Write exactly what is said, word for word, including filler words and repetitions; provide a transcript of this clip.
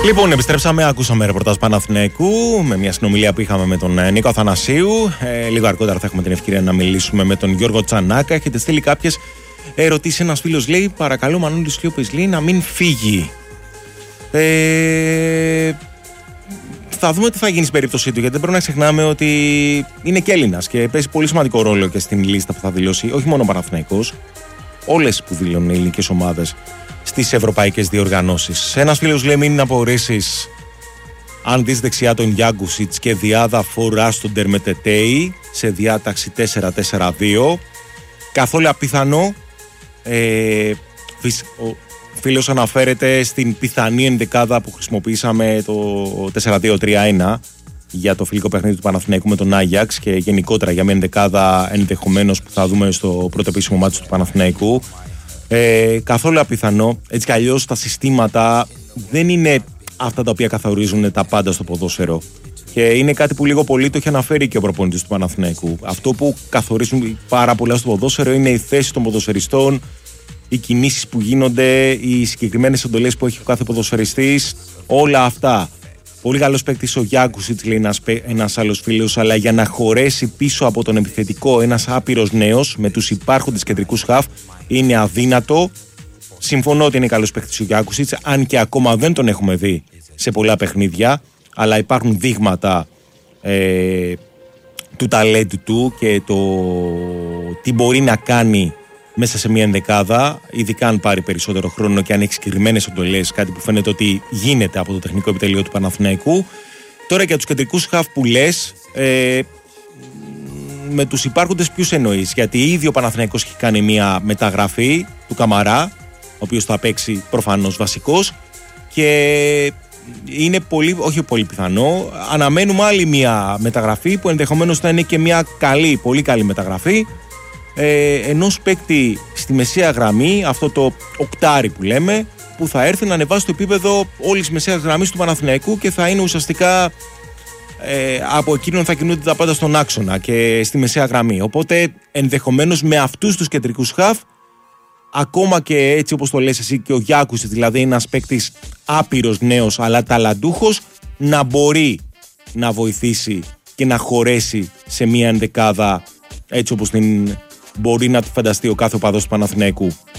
Λοιπόν, επιστρέψαμε, ακούσαμε ρεπορτάζ Παναθηναϊκού με μια συνομιλία που είχαμε με τον Νίκο Αθανασίου. Ε, λίγο αργότερα θα έχουμε την ευκαιρία να μιλήσουμε με τον Γιώργο Τσανάκα. Έχετε στείλει κάποιες ερωτήσεις. Ένας φίλος λέει: παρακαλώ, Μανώλης Λιώπης, λέει να μην φύγει. Ε, θα δούμε τι θα γίνει στην περίπτωσή του, γιατί δεν πρέπει να ξεχνάμε ότι είναι και Έλληνας και παίζει πολύ σημαντικό ρόλο και στην λίστα που θα δηλώσει όχι μόνο ο Παναθηναϊκός, όλες που δηλώνουν οι ελληνικές ομάδες στις ευρωπαϊκές διοργανώσεις. Ένας φίλος λέει: μην απορρίσεις αν δεις δεξιά τον Γιάνκουσιτς και διάδα φορά στον Τερμετετέη σε διάταξη τέσσερα τέσσερα δύο. Καθόλου απιθανό. Ε, ο φίλος αναφέρεται στην πιθανή ενδεκάδα που χρησιμοποιήσαμε το τέσσερα δύο τρία ένα για το φιλικό παιχνίδι του Παναθηναϊκού με τον Άγιαξ και γενικότερα για μια ενδεκάδα ενδεχομένως που θα δούμε στο πρώτο επίσημο μάτσο του Παναθηναϊκού. Ε, καθόλου απιθανό. Έτσι κι αλλιώς τα συστήματα δεν είναι αυτά τα οποία καθορίζουν τα πάντα στο ποδόσφαιρο. Και είναι κάτι που λίγο πολύ το έχει αναφέρει και ο προπονητής του Παναθηναϊκού. Αυτό που καθορίζουν πάρα πολλά στο ποδόσφαιρο είναι η θέση των ποδοσφαιριστών, οι κινήσεις που γίνονται, οι συγκεκριμένες εντολές που έχει ο κάθε ποδοσφαιριστής. Όλα αυτά. Πολύ καλός παίκτης ο Γιάνκουσιτς, λέει ένας, ένας άλλος φίλος, αλλά για να χωρέσει πίσω από τον επιθετικό ένας άπειρος νέος με τους υπάρχοντες κεντρικούς χαφ είναι αδύνατο. Συμφωνώ ότι είναι καλός παίκτης ο Γιάνκουσιτς, αν και ακόμα δεν τον έχουμε δει σε πολλά παιχνίδια, αλλά υπάρχουν δείγματα ε, του ταλέντου του και το τι μπορεί να κάνει μέσα σε μια ενδεκάδα, ειδικά αν πάρει περισσότερο χρόνο και αν έχει συγκεκριμένες εντολές, κάτι που φαίνεται ότι γίνεται από το τεχνικό επιτελείο του Παναθηναϊκού. Τώρα για τους κεντρικούς χαφ που λες, ε, με τους υπάρχοντες ποιους εννοείς? Γιατί ήδη ο Παναθηναϊκός έχει κάνει μια μεταγραφή του Καμαρά, ο οποίος θα παίξει προφανώς βασικός, και είναι πολύ, όχι πολύ πιθανό, αναμένουμε άλλη μια μεταγραφή που ενδεχομένως θα είναι και μια καλή, πολύ καλή μεταγραφή, ε, ενός παίκτη στη μεσαία γραμμή, αυτό το οκτάρι που λέμε, που θα έρθει να ανεβάσει το επίπεδο όλης της μεσαίας γραμμής του Παναθηναϊκού και θα είναι ουσιαστικά ε, από εκείνον θα κινούνται τα πάντα στον άξονα και στη μεσαία γραμμή. Οπότε ενδεχομένως με αυτούς τους κεντρικούς χαφ, ακόμα και έτσι όπως το λες εσύ και ο Γιάνκουσιτς, δηλαδή ένας παίκτης άπειρος νέος αλλά ταλαντούχος, να μπορεί να βοηθήσει και να χωρέσει σε μια ενδεκάδα έτσι όπως την μπορεί να τη φανταστεί ο κάθε οπαδός του Παναθηναϊκού.